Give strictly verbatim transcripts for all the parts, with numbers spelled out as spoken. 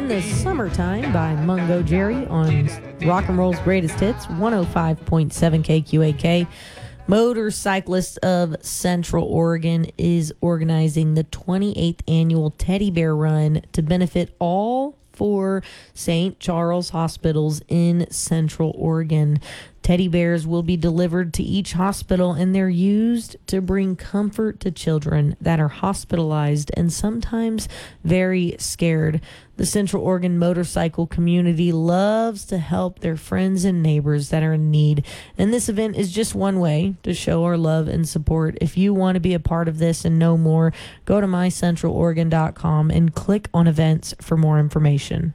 In the Summertime by Mungo Jerry on Rock and Roll's Greatest Hits, one oh five point seven K Q A K. Motorcyclists of Central Oregon is organizing the twenty-eighth annual Teddy Bear Run to benefit all four Saint Charles hospitals in Central Oregon. Teddy bears will be delivered to each hospital, and they're used to bring comfort to children that are hospitalized and sometimes very scared. The Central Oregon motorcycle community loves to help their friends and neighbors that are in need, and this event is just one way to show our love and support. If you want to be a part of this and know more, go to my central oregon dot com and click on events for more information.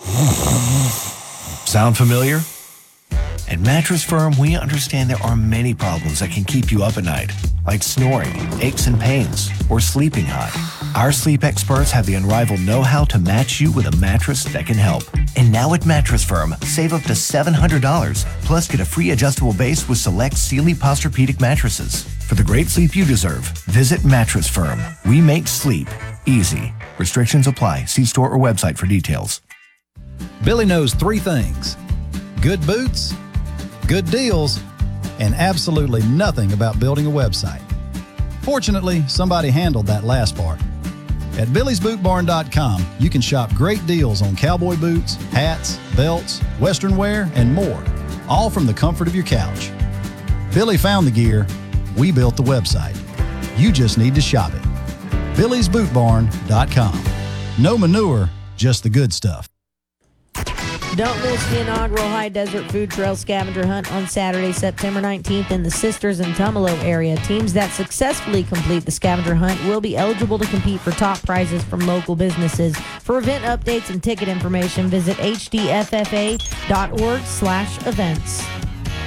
Sound familiar? At Mattress Firm, we understand there are many problems that can keep you up at night, like snoring, aches and pains, or sleeping hot. Our sleep experts have the unrivaled know-how to match you with a mattress that can help. And now at Mattress Firm, save up to seven hundred dollars, plus get a free adjustable base with select Sealy Posturepedic mattresses. For the great sleep you deserve, visit Mattress Firm. We make sleep easy. Restrictions apply. See store or website for details. Billy knows three things: good boots, good deals, and absolutely nothing about building a website. Fortunately, somebody handled that last part. At Billy's Boot Barn dot com, you can shop great deals on cowboy boots, hats, belts, western wear, and more, all from the comfort of your couch. Billy found the gear, we built the website. You just need to shop it. Billy's Boot Barn dot com. No manure, just the good stuff. Don't miss the inaugural High Desert Food Trail Scavenger Hunt on Saturday, September nineteenth in the Sisters and Tumalo area. Teams that successfully complete the scavenger hunt will be eligible to compete for top prizes from local businesses. For event updates and ticket information, visit h d f f a dot org slash events.